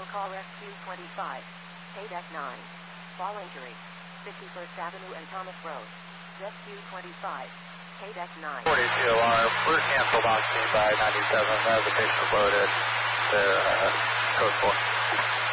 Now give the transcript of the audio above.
call Rescue 25. KDEC 9. Fall injury. 51st Avenue and Thomas Road. Rescue 25. KDEC 9. 42 alarm. We're canceled on scene by 97. The patient loaded to code 4.